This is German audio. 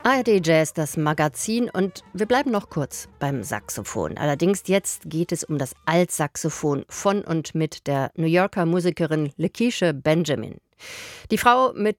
ARD Jazz, das Magazin, und wir bleiben noch kurz beim Saxophon. Allerdings jetzt geht es um das Altsaxophon von und mit der New Yorker Musikerin Lakecia Benjamin. Die Frau mit